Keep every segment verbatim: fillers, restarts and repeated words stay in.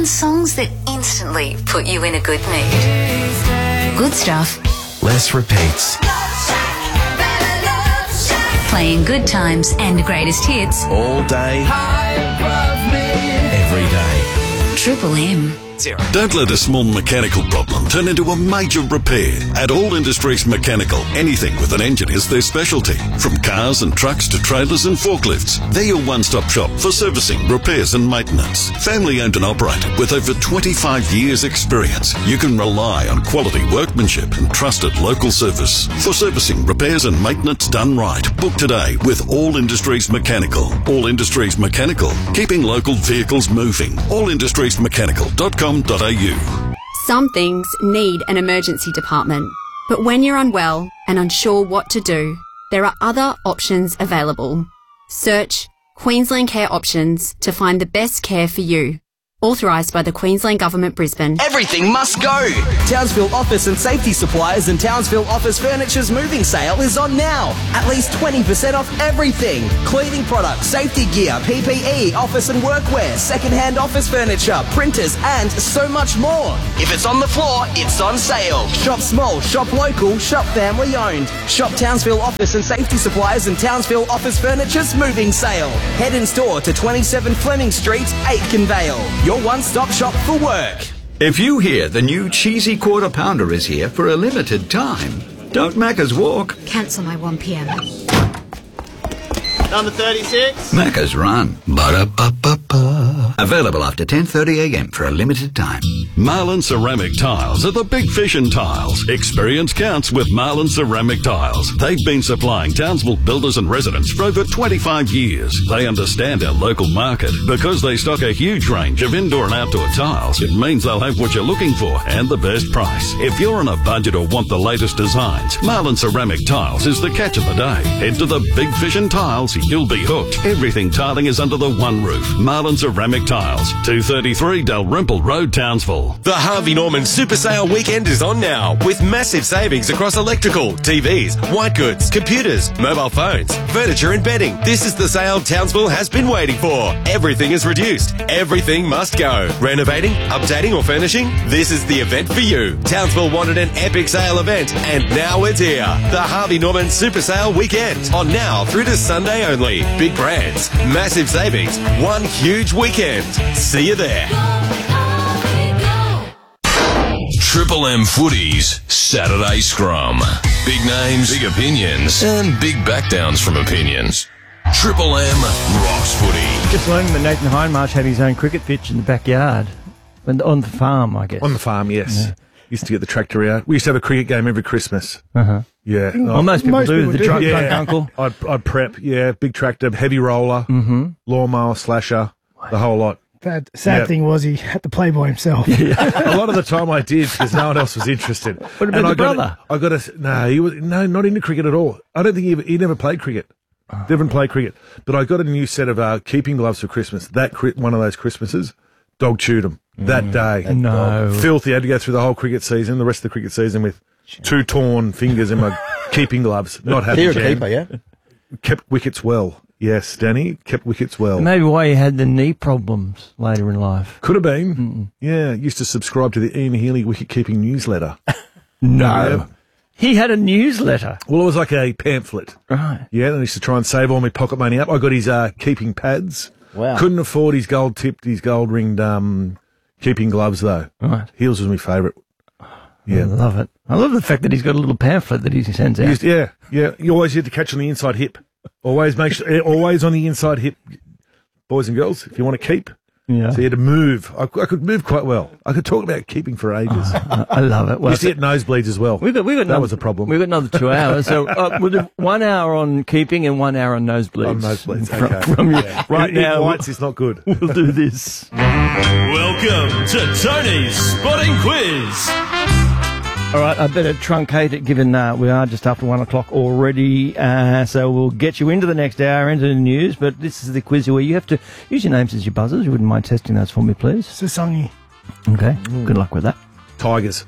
songs that instantly put you in a good mood. Good stuff. Less repeats. Playing good times and greatest hits. All day. Every day. Triple M. Don't let a small mechanical problem turn into a major repair. At All Industries Mechanical, anything with an engine is their specialty. From cars and trucks to trailers and forklifts, they're your one-stop shop for servicing, repairs and maintenance. Family owned and operated with over twenty-five years experience, you can rely on quality workmanship and trusted local service. For servicing, repairs and maintenance done right, book today with All Industries Mechanical. All Industries Mechanical, keeping local vehicles moving. all industries mechanical dot com. Some things need an emergency department, but when you're unwell and unsure what to do, there are other options available. Search Queensland Care Options to find the best care for you. Authorised by the Queensland Government, Brisbane. Everything must go! Townsville Office and Safety Supplies and Townsville Office Furniture's moving sale is on now. At least twenty percent off everything. Cleaning products, safety gear, P P E, office and workwear, second-hand office furniture, printers and so much more. If it's on the floor, it's on sale. Shop small, shop local, shop family owned. Shop Townsville Office and Safety Supplies and Townsville Office Furniture's moving sale. Head in store to twenty-seven Fleming Street, Aitken Vale. Your one-stop shop for work. If you hear the new cheesy quarter pounder is here for a limited time, don't Macca's walk. Cancel my one p m. Number thirty-six. Macca's run. Ba-da-ba-ba-ba. Available after ten thirty a m for a limited time. Marlin Ceramic Tiles are the big fish in tiles. Experience counts with Marlin Ceramic Tiles. They've been supplying Townsville builders and residents for over twenty-five years. They understand our local market. Because they stock a huge range of indoor and outdoor tiles, it means they'll have what you're looking for and the best price. If you're on a budget or want the latest designs, Marlin Ceramic Tiles is the catch of the day. Head to the big fish in tiles. You'll be hooked. Everything tiling is under the one roof. Marlin Ceramic Tiles, two thirty-three Dalrymple Road, Townsville. The Harvey Norman Super Sale weekend is on now with massive savings across electrical, T Vs, white goods, computers, mobile phones, furniture and bedding. This is the sale Townsville has been waiting for. Everything is reduced. Everything must go. Renovating, updating or furnishing? This is the event for you. Townsville wanted an epic sale event and now it's here. The Harvey Norman Super Sale weekend on now through to Sunday only. Big brands, massive savings, one huge weekend. See you there. Triple M Footy's Saturday Scrum. Big names, big opinions, and big backdowns from opinions. Triple M rocks footy. Just learning that Nathan Hindmarsh had his own cricket pitch in the backyard. On the farm, I guess. On the farm, yes. Yeah. Used to get the tractor out. We used to have a cricket game every Christmas. Uh-huh. Yeah. Well, most people most do. People the do. drunk, yeah. drunk uncle. I'd, I'd prep, yeah. Big tractor, heavy roller, mm-hmm. lawnmower, slasher, the whole lot. Sad, sad yeah. thing was he had to play by himself. Yeah. A lot of the time I did because no one else was interested. What about and the I got brother? A, I got a, no, he was, no, not into cricket at all. I don't think he, ever, he never played cricket. Oh. Never played cricket. But I got a new set of uh, keeping gloves for Christmas. That one of those Christmases, dog chewed them. That Mm. day. No. Filthy. I had to go through the whole cricket season, the rest of the cricket season with two torn fingers in my keeping gloves. Not happy. You're a keeper, yeah? Kept wickets well. Yes, Danny. Kept wickets well. Maybe why you had the knee problems later in life. Could have been. Mm-mm. Yeah. Used to subscribe to the Ian Healy wicket-keeping newsletter. No. Yeah. He had a newsletter. Well, it was like a pamphlet. Right. Yeah, and I used to try and save all my pocket money up. I got his uh, keeping pads. Wow. Couldn't afford his gold-tipped, his gold-ringed um, keeping gloves, though. Right. Heels was my favourite. Yeah. I love it. I love the fact that he's got a little pamphlet that he sends out. Used, yeah, yeah. You always had to catch on the inside hip. Always make sure, always on the inside hip, boys and girls, if you want to keep. Yeah. So you had to move. I, I could move quite well. I could talk about keeping for ages. Oh, I love it. Well, used to get nosebleeds as well. We've got, we've got that another, was a problem. We've got another two hours. So uh, we'll do one hour on keeping and one hour on nosebleeds. On nosebleeds, From, okay. from yeah. you. Right in, now, in whites is not good. We'll do this. Welcome to Tony's Spotting Quiz. All right, I better truncate it given uh, we are just after one o'clock already. Uh, so we'll get you into the next hour, into the news. But this is the quiz where you have to use your names as your buzzers. You wouldn't mind testing those for me, please? Sasangi. Okay, mm. Good luck with that. Tigers.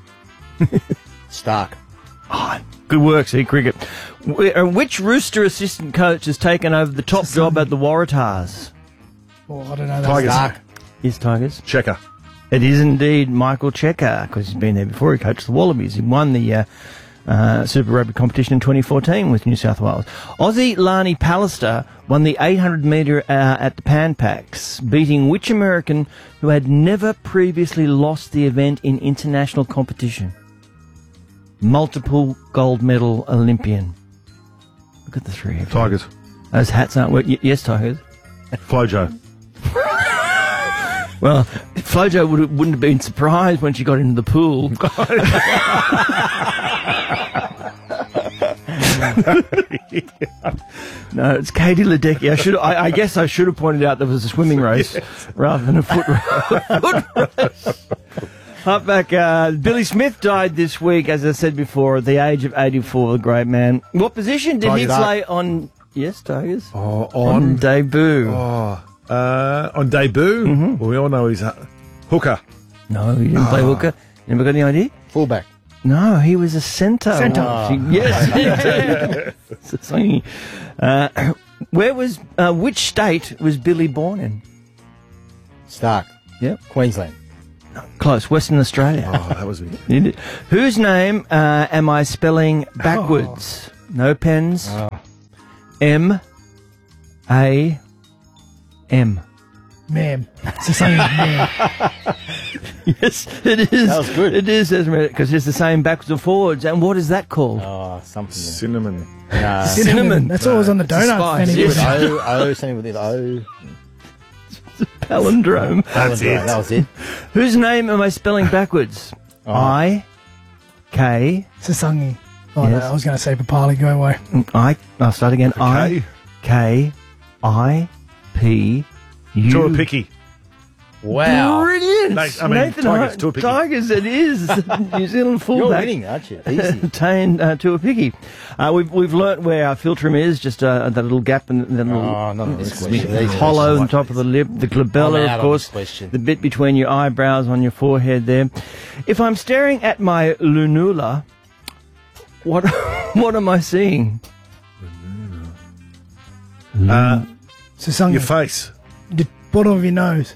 Stark. Oh, good work, see, cricket. Which Rooster assistant coach has taken over the top job at the Waratahs? Oh, I don't know. Tigers. Stark. Yes, Tigers. Checker. It is indeed Michael Checker, because he's been there before. He coached the Wallabies. He won the uh, uh, Super Rugby competition in twenty fourteen with New South Wales. Aussie Lani Pallister won the eight hundred metre uh, at the Pan Pacs, beating which American who had never previously lost the event in international competition? Multiple gold medal Olympian. Look at the three of you. Tigers. Those hats aren't working. Yes, Tigers. Flojo. Well, Flojo would, wouldn't have been surprised when she got into the pool. No, it's Katie Ledecky. I should. I, I guess I should have pointed out there was a swimming race yes. rather than a foot, foot race. Up back, uh, Billy Smith died this week, as I said before, at the age of eighty-four, the great man. What position did Tigers he play up. on... Yes, Tigers? Oh, on... on debut. Oh, uh, on debut? Mm-hmm. Well, we all know he's a hooker. No, he didn't oh. play hooker. You never got any idea? Fullback. No, he was a centre. Centre. Oh. Yes. uh, where was... Uh, which state was Billy born in? Stark. Yep. Queensland. Close, Western Australia. Oh, that was it. Whose name uh, am I spelling backwards? Oh. No pens. Oh. M A M. Ma'am. It's the same as ma'am. Yes, it is. That was good. It is, because it's the same backwards and forwards. And what is that called? Oh, something. Cinnamon. Nah. Cinnamon. That's always on the donut. With O, O, something with it. O. Palindrome. That's it. That was it. Whose name am I spelling backwards? Oh. I K. Sasangi. Oh, yes. no, I was going to say Papali. Go away. I. I'll start again. I K I P U. Tuapiki. Wow. Brilliant. Mate, I mean, Nathan Tigers, Hunt- Tuapiki. Tigers, it is. New Zealand fullback. You're winning, aren't you? Easy. Tane uh, Tuapiki. Uh, we've we've learnt where our filtrum is, just uh, that little gap and the little Oh, not this question. hollow on top of the lip, the glabella, of course, the bit between your eyebrows on your forehead there. If I'm staring at my lunula, what what am I seeing? Uh, Sasangi. your face. The bottom of your nose.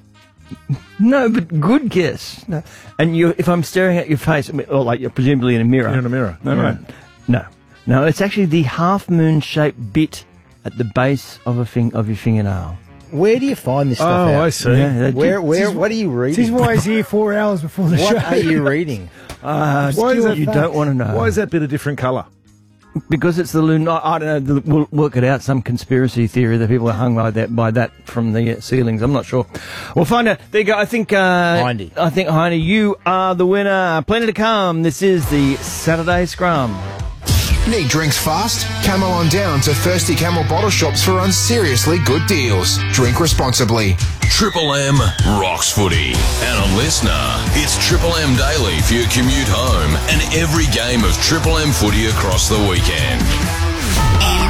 No, but good guess. No. And you, if I'm staring at your face, or like you're presumably in a mirror. You're in a mirror. No, yeah. right. No, no. It's actually the half moon shaped bit at the base of a fing- of your fingernail. Where do you find this stuff Oh, out? I see. Yeah, Where, where, what are you reading? This is why he's here four hours before the What show. are you reading? Uh, Why is that you fact? don't want to know. Why is that bit a different colour? Because it's the lunar. I don't know. the- We'll work it out. Some conspiracy theory that people are hung by that by that from the uh, ceilings. I'm not sure. We'll find out. There you go. I think. Uh, Hindy. I think Heine, you are the winner. Plenty to come. This is the Saturday Scrum. Need drinks fast? Camel on down to Thirsty Camel bottle shops for unseriously good deals. Drink responsibly. Triple M rocks footy. And a listener, it's Triple M Daily for your commute home and every game of Triple M footy across the weekend. M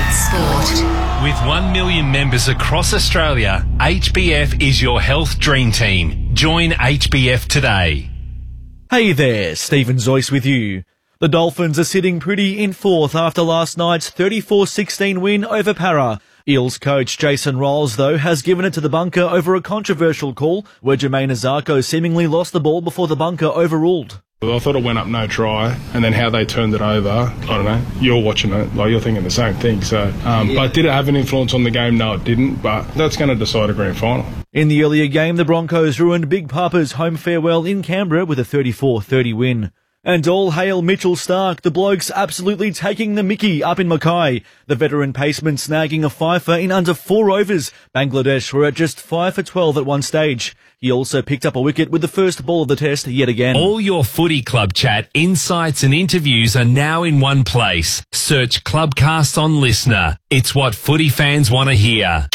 Sport. With one million members across Australia, H B F is your health dream team. Join H B F today. Hey there, Stephen Zoyce with you. The Dolphins are sitting pretty in fourth after last night's thirty-four sixteen win over Para. Eels coach Jason Rolls, though, has given it to the bunker over a controversial call where Jermaine Azarko seemingly lost the ball before the bunker overruled. I thought it went up no try, and then how they turned it over, I don't know, you're watching it, like you're thinking the same thing. So, um, yeah. But did it have an influence on the game? No, it didn't, but that's going to decide a grand final. In the earlier game, the Broncos ruined Big Papa's home farewell in Canberra with a thirty-four thirty win. And all hail Mitchell Stark, the bloke's absolutely taking the mickey up in Mackay. The veteran paceman snagging a fifer in under four overs. Bangladesh were at just five for twelve at one stage. He also picked up a wicket with the first ball of the test yet again. All your footy club chat, insights and interviews are now in one place. Search Clubcast on Listener. It's what footy fans want to hear.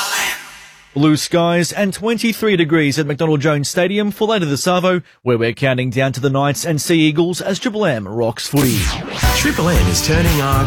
Blue skies and twenty-three degrees at McDonald Jones Stadium for later this Savo, where we're counting down to the Knights and Sea Eagles as Triple M rocks footy. Triple M is turning our